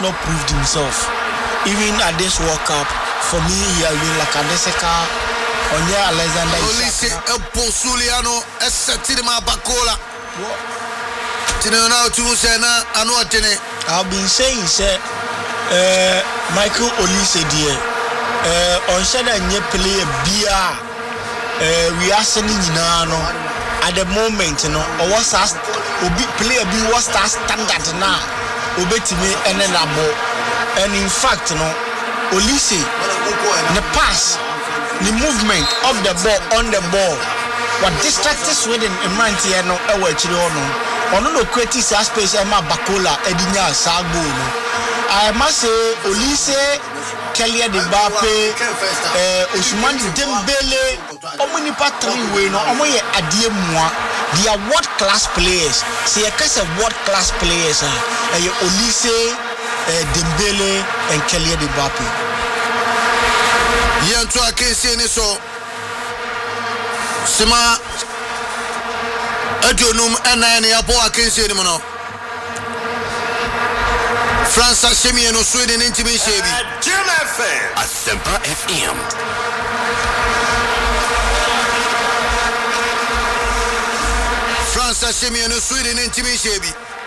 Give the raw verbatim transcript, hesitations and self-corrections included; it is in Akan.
not proved himself. Even at this World Cup, for me, he has been like Adeseka, Onye Alexander Olise Eposuliano, Esetima Bakola. Tinona Tumusena, Anuatene. I've been saying, sir, uh, Michael Olise, dear, uh, on Shada Nye play a beer, uh, we are sending Nano at the moment, you know, or what's us, play a beer, what's that standard now, Obetime and then Abo. And in fact, you know, Olise, the pass, the movement of the ball on the ball, what distracted Sweden in Mantiano, our children, on no creative space, Emma Bakola, Edinya Sago. I must say, Olise, Kelia de Bape, Ousmane Dembele, Omni Patri, we know, Omoye Adiemwa, they are world class players. See, a case of world class players, Olise. Uh, Dembele and Kylian Mbappé. Yanto akensi ni so. Sima adonum ena ne abo akensi ni mo no. France Ashemi no Sweden intimi shebi. Jim F M. Asempa F M. France Ashemi no Sweden intimi shebi.